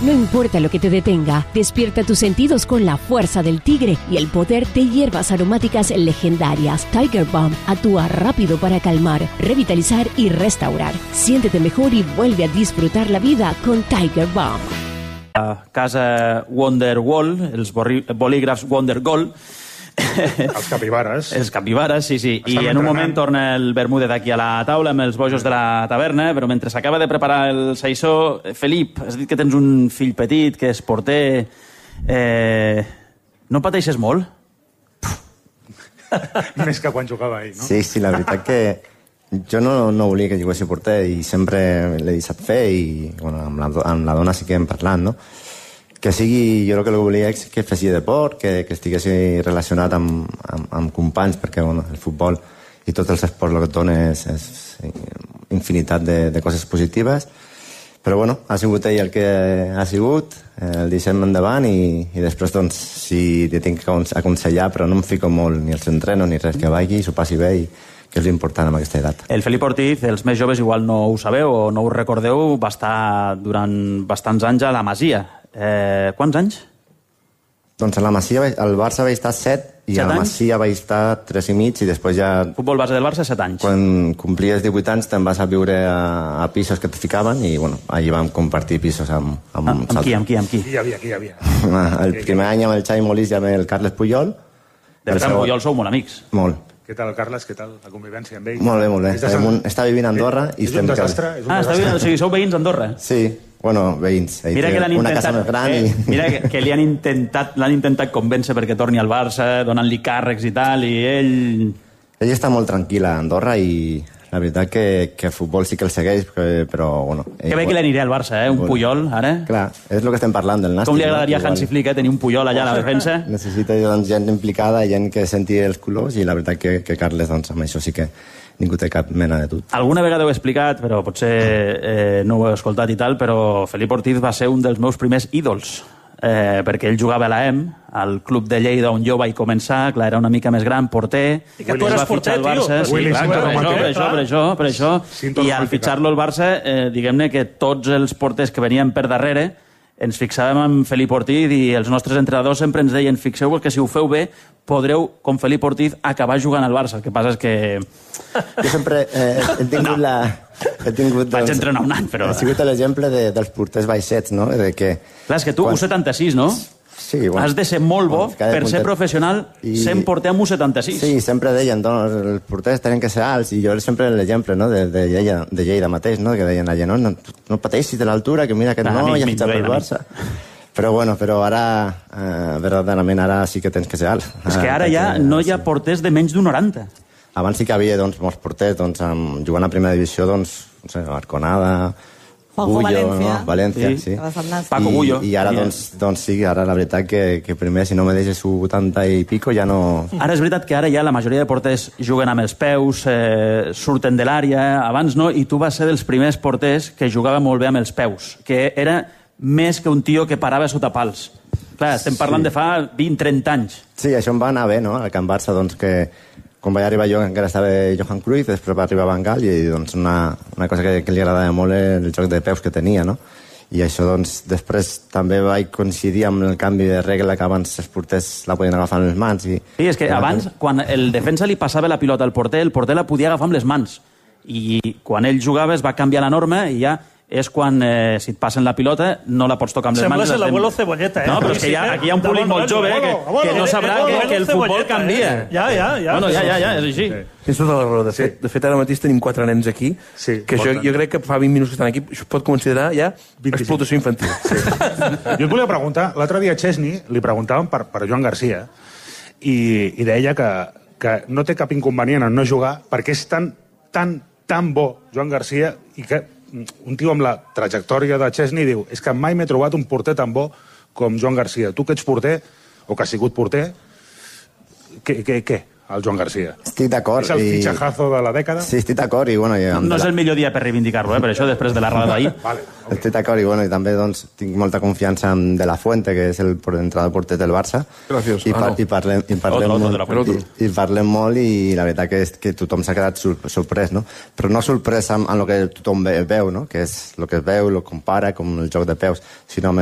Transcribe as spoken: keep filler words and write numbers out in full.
No importa lo que te detenga, despierta tus sentidos con la fuerza del tigre y el poder de hierbas aromáticas legendarias. Tiger Balm actúa rápido para calmar, revitalizar y restaurar. Siéntete mejor y vuelve a disfrutar la vida con Tiger Balm. A casa Wonderwall, els bolígrafs Wondergold. Els capibares. Els capibares, sí, sí. I en un moment torna el Bermúdez aquí a la taula amb els bojos de la taverna, però mentre s'acaba de preparar el saissó, Felip, has dit que tens un fill petit, que és porter. Eh... No pateixes molt? Més que quan jugava ell, no? Sí, sí, la veritat que jo no, no volia que jugués a porter i sempre l'he deixat fer i bueno, amb, la, amb la dona sí que hem parlat, no? Que sigui, jo el que volia és que fessi deport, que, que estigués relacionat amb, amb, amb companys, perquè bueno, el futbol i tots els esports el que et dona és, és infinitat de, de coses positives, però bueno, ha sigut ell el que ha sigut, el deixem endavant i, i després doncs si li tinc que aconsellar, però no em fico molt ni els entreno ni res, que vagi i s'ho passi bé i que és l'important amb aquesta edat. El Felip Ortiz, els més joves igual no ho sabeu o no ho recordeu, va estar durant bastants anys a la Masia. Eh, quants anys? Doncs a la Masia, al Barça vaig estar set i set a la Masia vaig estar tres i mig i després ja... Futbol base del Barça, set anys. Quan complies divuit anys te'n vas a viure a, a pisos que et ficaven i bueno, allí vam compartir pisos amb... Amb, ah, amb qui, amb qui, amb qui? Qui hi havia, qui hi havia? El primer any amb el Xavi Molís i amb el Carles Puyol. De fet, amb Puyol sou molt amics. Molt. Què tal, Carles? Què tal la convivència amb ell? Molt bé, molt bé. Està, un, està vivint a Andorra i és un desastre. És un ah, desastre. Està vivint, o sigui, sou veïns a Andorra? Sí. Bueno, veïns. Mira que l'han una intentat, casa més gran eh, i... mira que, que li han intentat, l'han intentat convèncer perquè torni al Barça, donant-li càrrecs i tal, i ell... Ell està molt tranquil a Andorra i la veritat que, que el futbol sí que el segueix, però bueno... Que bé que l'aniré al Barça, eh? Un Puyol, ara. Clar, és el que estem parlant del Nàstic. Com li agradaria a Hansi Flick, eh? Tenir un Puyol allà a la defensa? Necessita doncs, gent implicada, gent que senti els colors i la veritat que, que Carles, doncs, amb això sí que ningú té cap mena de dubte. Alguna vegada ho he explicat, però potser eh, no ho he escoltat i tal, però Felip Ortiz va ser un dels meus primers ídols, eh, perquè ell jugava a l'A E M, al club de Lleida on jo vaig començar, clar, era una mica més gran, porter, i que tu eres porter, tio. Sí, clar, per això, per això, per això, per això. I al fitxar-lo al Barça, eh, diguem-ne que tots els porters que venien per darrere ens fixàvem en Felip Ortiz i els nostres entrenadors sempre ens deien fixeu-vos que si ho feu bé podreu, com Felip Ortiz, acabar jugant al Barça. El que passa és que... Jo sempre eh, he tingut no. la... He tingut, doncs, vaig entrenar un any, però... He sigut l'exemple de, dels porters baixets, no? De que... Clar, és que tu, quan... u setanta-sis, no? Sí, bueno, has de ser molt bo bueno, per ser professional i... sent porter amb u setanta-sis. Sí, sempre deien, doncs, els porters tenen que ser alts, i jo sempre l'exemple no, de, de, Lleida, de Lleida mateix, no, que deien allà, no, no, no pateixis de l'altura, que mira que ah, no, ja està pel Barça. Però bueno, però ara, eh, verdaderament, ara sí que tens que ser alt. És que ara ja no hi ha porters de menys d'un noranta. Abans sí que havia doncs, molts porters, doncs, amb, jugant a primera divisió, doncs, no sé, Arconada... Bullo, València, no? València, sí. sí. Paco Bullo. I, i ara, doncs, doncs sí, ara la veritat que, que primer, si no me deixes vuitanta i pico, ja no... Ara és veritat que ara ja la majoria de porters juguen amb els peus, eh, surten de l'àrea, abans no, i tu vas ser dels primers porters que jugava molt bé amb els peus, que era més que un tio que parava sota pals. Clar, estem parlant sí. de fa vint trenta anys. Sí, això em va anar bé, no?, al Can Barça, doncs, que... Quan vaig arribar jo encara estava Johan Cruyff, després va arribar Van Gaal i doncs, una, una cosa que, que li agradava molt era el joc de peus que tenia, no? I això, doncs, després també vaig coincidir amb el canvi de regla que abans els porters la podien agafar amb les mans. I... Sí, és que abans, quan el defensa li passava la pilota al porter, el porter la podia agafar amb les mans. I quan ell jugava es va canviar la norma i ja és quan, eh, si et passen la pilota, no la pots tocar amb les mans. Sembles l'abuelo Cebolleta, eh? No, però és que ja, aquí hi ha un públic molt jove que, que no sabrà que, que el futbol canvia. Ja, ja, ja. Bueno, ja, ja, ja, és així. Tens tota la raó. De fet, de fet ara mateix tenim quatre nens aquí, que jo, jo crec que fa vint minuts que estan aquí, això pot considerar ja explotació infantil. Sí. Jo et volia preguntar, l'altre dia a Chesney li preguntàvem per, per Joan Garcia i, i deia que, que no té cap inconvenient en no jugar perquè és tan, tan, tan bo Joan Garcia i que un tio amb la trajectòria de Chesney diu és que mai m'he trobat un porter tan bo com Joan Garcia. Tu que ets porter, o que has sigut porter, què, què, què? El Joan Garcia. Estic d'acord. És el fitxajazo de la dècada? Sí, estic d'acord. I, bueno, i no és el millor dia per reivindicar-lo, eh? Per això després de la roda d'ahir. Vale, okay. Estic d'acord i, bueno, i també doncs, tinc molta confiança en De La Fuente, que és el entrenador porter del Barça. Gràcies. I, par ah, no. i, parlem, i, parlem otro, molt, otro, i, i parlem molt i la veritat que, és, que tothom s'ha quedat sorprès, no? Però no sorprès amb, amb el que tothom veu, no? Que és el que es veu, el compara, com el joc de peus, sinó